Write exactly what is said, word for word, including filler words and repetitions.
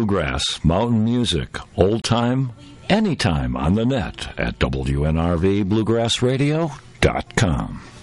bluegrass, mountain music, old time, anytime on the net at W N R V bluegrass radio dot com.